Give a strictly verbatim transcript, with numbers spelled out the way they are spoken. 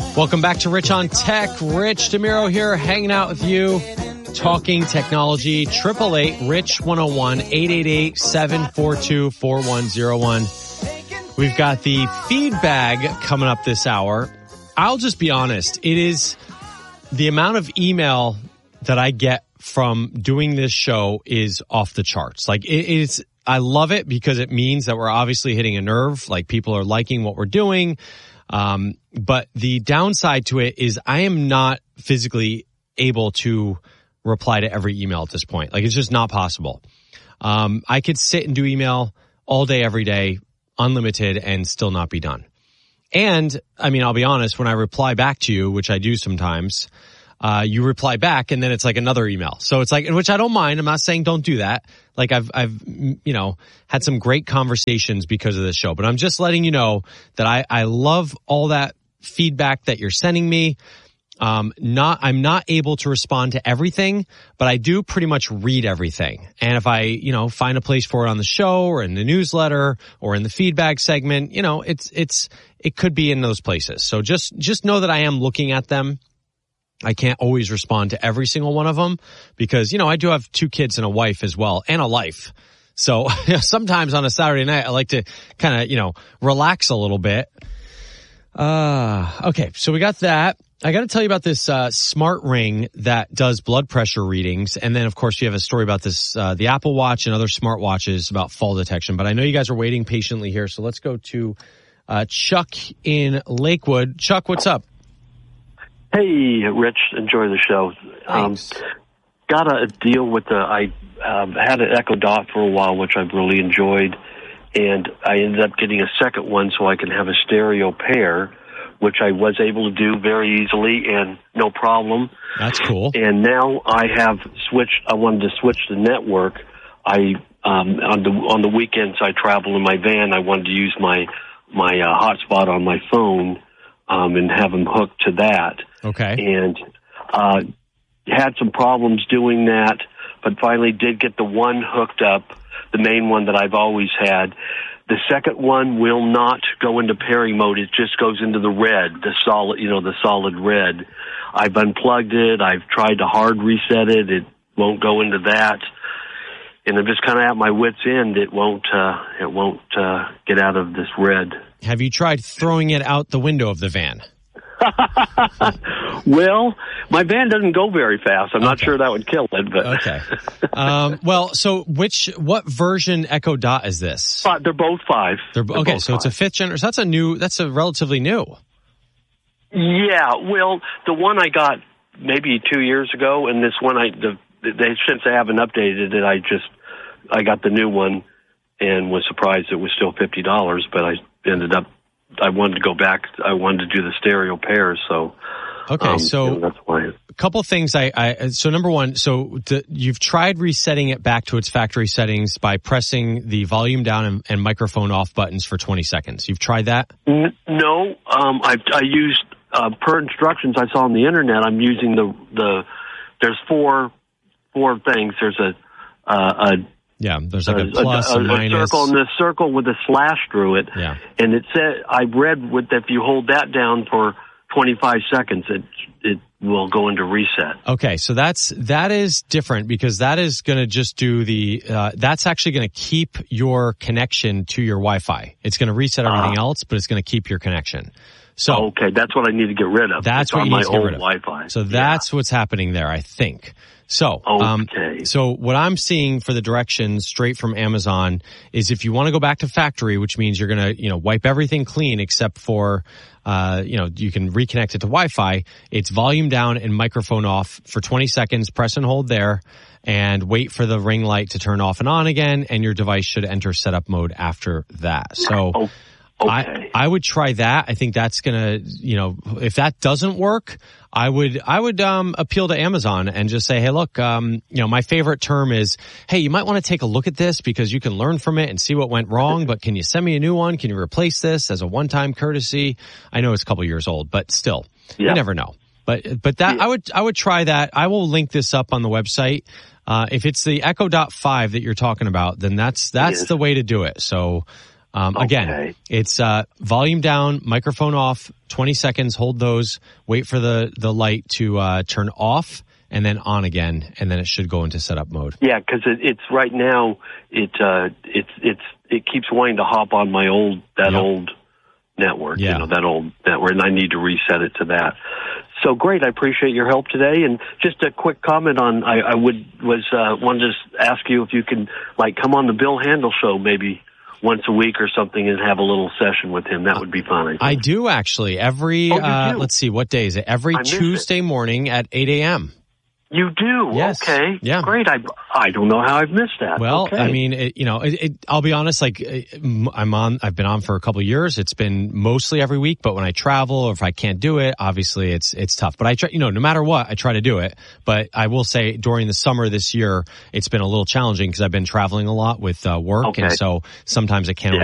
Welcome back to Rich on Tech. Rich DeMiro here, hanging out with you, talking technology. Triple eight Rich one oh one, eight eight eight, seven four two, four one oh one. We've got the feedback coming up this hour. I'll just be honest. It is the amount of email that I get from doing this show is off the charts. Like it is, I love it because it means that we're obviously hitting a nerve. Like people are liking what we're doing. Um, but the downside to it is I am not physically able to reply to every email at this point. Like it's just not possible. Um, I could sit and do email all day, every day, unlimited, and still not be done. And I mean, I'll be honest, when I reply back to you, which I do sometimes, uh, you reply back and then it's like another email. So it's like, which I don't mind. I'm not saying don't do that. Like I've, I've, you know, had some great conversations because of this show, but I'm just letting you know that I, I love all that feedback that you're sending me. Um, not, I'm not able to respond to everything, but I do pretty much read everything. And if I, you know, find a place for it on the show or in the newsletter or in the feedback segment, you know, it's, it's, it could be in those places. So just, just know that I am looking at them. I can't always respond to every single one of them because, you know, I do have two kids and a wife as well and a life. So sometimes on a Saturday night, I like to kind of, you know, relax a little bit. Uh, okay. So we got that. I got to tell you about this, uh, smart ring that does blood pressure readings. And then of course you have a story about this, uh, the Apple Watch and other smart watches about fall detection. But I know you guys are waiting patiently here. So let's go to, uh, Chuck in Lakewood. Chuck, what's up? Hey, Rich, enjoy the show. Um, got a deal with the, I um, had an Echo Dot for a while, which I've really enjoyed, and I ended up getting a second one so I can have a stereo pair, which I was able to do very easily and no problem. That's cool. And now I have switched, I wanted to switch the network. I, um, on the, on the weekends I travel in my van, I wanted to use my, my uh, hotspot on my phone, um, and have them hooked to that. Okay. And uh, had some problems doing that, but finally did get the one hooked up, the main one that I've always had. The second one will not go into pairing mode. It just goes into the red, the solid, you know, the solid red. I've unplugged it. I've tried to hard reset it. It won't go into that. And I'm just kind of at my wit's end. It won't, uh, it won't uh, get out of this red. Have you tried throwing it out the window of the van? Well, my van doesn't go very fast. I'm okay. Not sure that would kill it, but okay. Um, well, so which what version Echo Dot is this? Uh, they're both five. They're, they're okay, both so five. It's a fifth generation. That's a new. That's a relatively new. Yeah, well, the one I got maybe two years ago, and this one I the, they since they haven't updated it. I just I got the new one and was surprised it was still fifty dollars, but I ended up. I wanted to go back. I wanted to do the stereo pair, so. Okay, um, so you know, that's why. A couple things. I, I so number one, so the, you've tried resetting it back to its factory settings by pressing the volume down and, and microphone off buttons for twenty seconds. You've tried that? N- no, um, I, I used uh, per instructions I saw on the internet. I'm using the the. There's four four things. There's a uh, a. Yeah, there's like a, a plus, a, a, a minus. A circle, and the circle with a slash through it. Yeah. And it said, I read with if you hold that down for twenty-five seconds, it it will go into reset. Okay, so that's that is different because that is going to just do the. Uh, that's actually going to keep your connection to your Wi-Fi. It's going to reset everything uh, else, but it's going to keep your connection. So okay, that's what I need to get rid of. That's it's what on you need my to get old rid of. Wi-Fi. So that's yeah. what's happening there, I think. So, um, okay. so what I'm seeing for the directions straight from Amazon is if you want to go back to factory, which means you're going to, you know, wipe everything clean except for, uh, you know, you can reconnect it to Wi-Fi. It's volume down and microphone off for twenty seconds. Press and hold there and wait for the ring light to turn off and on again. And your device should enter setup mode after that. So. Oh. Okay. I, I would try that. I think that's gonna, you know, if that doesn't work, I would, I would, um, appeal to Amazon and just say, hey, look, um, you know, my favorite term is, hey, you might want to take a look at this because you can learn from it and see what went wrong, but can you send me a new one? Can you replace this as a one-time courtesy? I know it's a couple years old, but still, yeah. You never know. But, but that, yeah. I would, I would try that. I will link this up on the website. Uh, if it's the Echo Dot five that you're talking about, then that's, that's the way to do it. So, Um, Okay. Again, it's uh, volume down, microphone off, twenty seconds, hold those, wait for the, the light to uh, turn off, and then on again, and then it should go into setup mode. Yeah, because it, it's right now, it, uh, it's, it's, it keeps wanting to hop on my old, that Yep. old network, Yeah. you know, that old network, and I need to reset it to that. So great, I appreciate your help today. And just a quick comment on, I, I would, was, uh, wanted to ask you if you can, like, come on the Bill Handel show maybe once a week or something and have a little session with him. That would be fun. I think. I do actually. Every, Oh, you uh, do? let's see, what day is it? Every I missed it. Tuesday morning at eight a.m. You do? Yes. Okay. Yeah. Great. I, I don't know how I've missed that. Well, okay. I mean, it, you know, it, it, I'll be honest, like I'm on, I've been on for a couple of years. It's been mostly every week, but when I travel or if I can't do it, obviously it's, it's tough, but I try, you know, no matter what, I try to do it. But I will say during the summer this year, it's been a little challenging because I've been traveling a lot with uh, work. Okay. And so sometimes I can't Yeah.